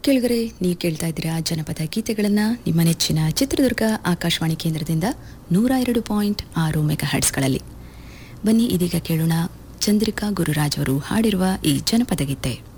ಕೆಳಗರೆ ನೀವು ಕೇಳ್ತಾ ಇದ್ದೀರಾ ಜನಪದ ಗೀತೆಗಳನ್ನು ನಿಮ್ಮ ನೆಚ್ಚಿನ ಚಿತ್ರದುರ್ಗ ಆಕಾಶವಾಣಿ ಕೇಂದ್ರದಿಂದ 102.6 ಮೆಗಾ ಹರ್ಟ್ಸ್ಗಳಲ್ಲಿ. ಬನ್ನಿ ಇದೀಗ ಕೇಳೋಣ ಚಂದ್ರಿಕಾ ಗುರುರಾಜ್ ಅವರು ಹಾಡಿರುವ ಈ ಜನಪದ ಗೀತೆ.